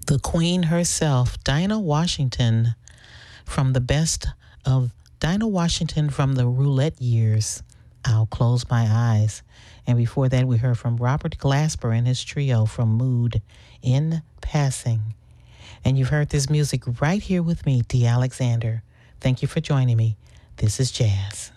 The Queen herself, Dinah Washington, from the best of Dinah Washington from the Roulette Years, I'll Close My Eyes. And before that, we heard from Robert Glasper and his trio from Mood, In Passing. And you've heard this music right here with me, Dee Alexander. Thank you for joining me. This is Jazz.